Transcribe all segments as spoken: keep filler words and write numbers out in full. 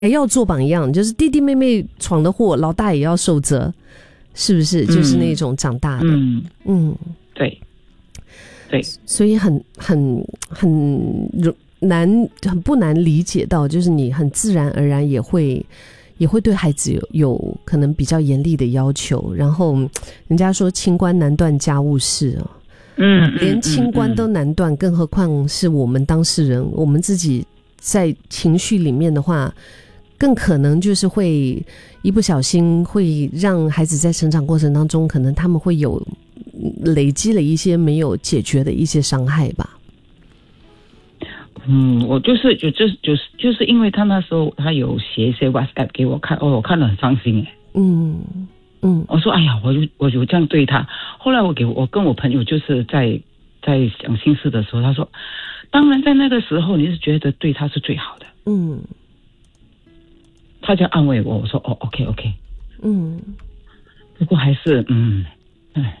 还要做榜样，就是弟弟妹妹闯的祸，老大也要受责，是不是？就是那种长大的， 嗯嗯， 对，对， 所以很很很难，很不难理解到，就是你很自然而然也会也会对孩子有有可能比较严厉的要求，然后人家说清官难断家务事哦， 嗯， 连清官都难断，更何况是我们当事人，我们自己在情绪里面的话。更可能就是会一不小心会让孩子在成长过程当中，可能他们会有累积了一些没有解决的一些伤害吧。 嗯，我就是就就是就是就是因为他那时候他有写一些 WhatsApp 给我看，哦，我看了很伤心哎。 嗯嗯， 我说哎呀，我就我就这样对他。后来我给我跟我朋友就是在在讲心事的时候，他说，当然在那个时候你是觉得对他是最好的。嗯。他就安慰我，我说哦 ，OK OK， 嗯，不过还是嗯，哎，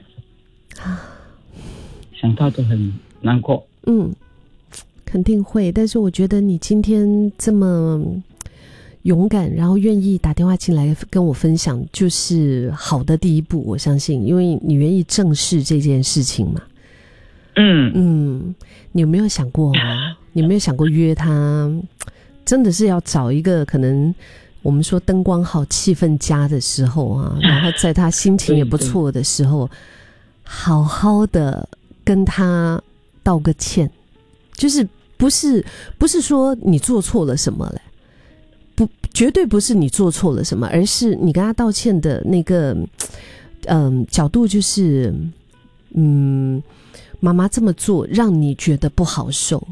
想到就很难过。嗯， 肯定会，但是我觉得你今天这么勇敢，然后愿意打电话进来跟我分享，就是好的第一步。我相信，因为你愿意正视这件事情嘛。嗯嗯，你有没有想过？你有没有想过约他？真的是要找一个可能。我们说灯光好气氛佳的时候啊，然后在他心情也不错的时候，好好的跟他道个歉，就是不是不是说你做错了什么嘞，不，绝对不是你做错了什么，而是你跟他道歉的那个嗯角度就是嗯妈妈这么做让你觉得不好受，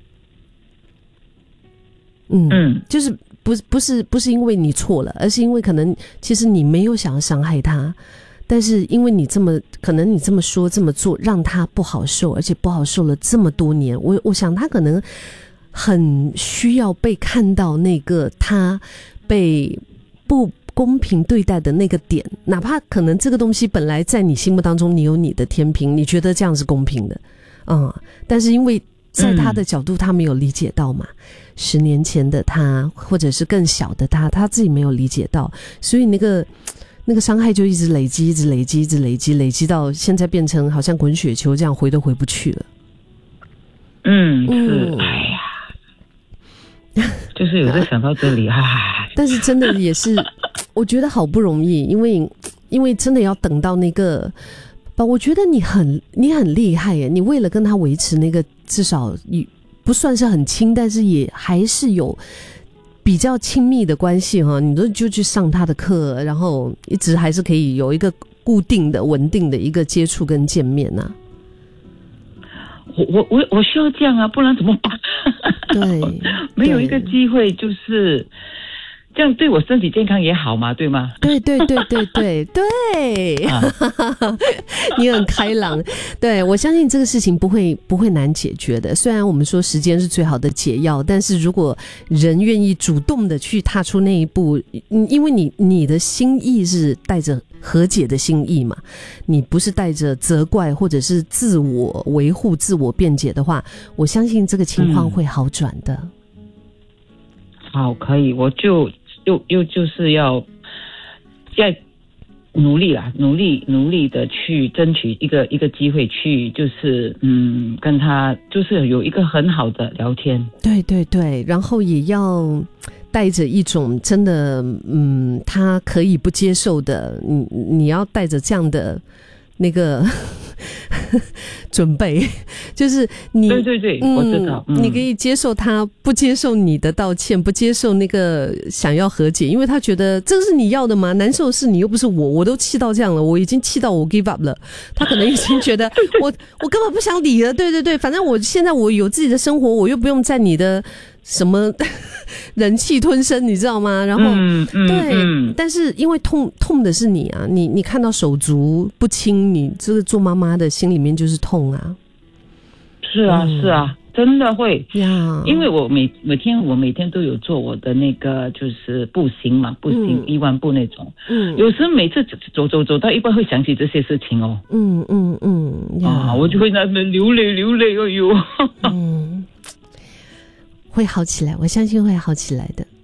嗯嗯，就是不不是不是因为你错了，而是因为可能其实你没有想要伤害他，但是因为你这么可能你这么说这么做让他不好受，而且不好受了这么多年，我我想他可能很需要被看到那个他被不公平对待的那个点，哪怕可能这个东西本来在你心目当中你有你的天平，你觉得这样是公平的，嗯，但是因为在他的角度他没有理解到嘛，十年前的他或者是更小的他他自己没有理解到，所以那个那个伤害就一直累积一直累积一直累积累积到现在变成好像滚雪球这样回都回不去了。 嗯，是，哎呀，就是有在想到这里啊， 但是真的也是我觉得好不容易，因为因为真的要等到那个我觉得你很你很厉害耶，你为了跟他维持那个至少不算是很亲，但是也还是有比较亲密的关系哈，你都就去上他的课，然后一直还是可以有一个固定的稳定的一个接触跟见面啊。 我我我我需要这样啊，不然怎么办？ 对， 没有一个机会就是这样，对我身体健康也好嘛，对吗？ 对对对对对对，啊、你很开朗。对，我相信这个事情不会不会难解决的。虽然我们说时间是最好的解药，但是如果人愿意主动的去踏出那一步，因为你你的心意是带着和解的心意嘛，你不是带着责怪或者是自我维护、自我辩解的话，我相信这个情况会好转的。嗯、 好，可以，我就。又又就是要在努力啦，努力努力的去争取一个一个机会去，就是嗯，跟他就是有一个很好的聊天。 对对对，然后也要带着一种真的嗯，他可以不接受的，你你要带着这样的那个准备，就是你对对对、嗯、我知道、嗯、 你可以接受他不接受你的道歉，不接受那个想要和解，因为他觉得这是你要的吗？难受的是你又不是我，我都气到这样了，我已经气到我 give up 了，他可能已经觉得我我根本不想理了，对对对，反正我现在我有自己的生活，我又不用在你的什么忍气吞声，你知道吗？然后、嗯嗯、对、嗯，但是因为痛痛的是你啊，你你看到手足不清，你这个做妈妈的心里面就是痛啊。 是啊、嗯、是啊，真的会呀， 因为我每每天我每天都有做我的那个就是步行嘛，步行一万步那种。嗯，有时每次走走走到一半会想起这些事情哦。 嗯嗯嗯， 啊，我就会在那边流泪流泪，哎呦。 嗯，会好起来，我相信会好起来的。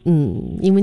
嗯，因为